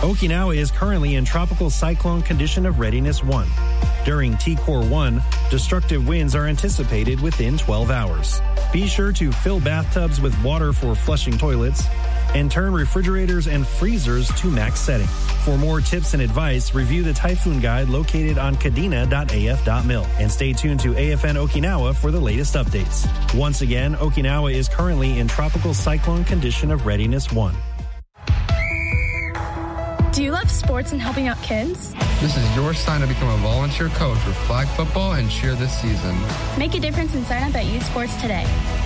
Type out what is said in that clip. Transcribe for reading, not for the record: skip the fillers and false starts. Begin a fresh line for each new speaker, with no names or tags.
Okinawa is currently in tropical cyclone condition of readiness 1. During T-Core 1, destructive winds are anticipated within 12 hours. Be sure to fill bathtubs with water for flushing toilets and turn refrigerators and freezers to max setting. For more tips and advice, review the Typhoon Guide located on kadena.af.mil and stay tuned to AFN Okinawa for the latest updates. Once again, Okinawa is currently in tropical cyclone condition of readiness 1.
Do you love sports and helping out kids?
This is your sign to become a volunteer coach for flag football and cheer this season.
Make a difference and sign up at Youth Sports today.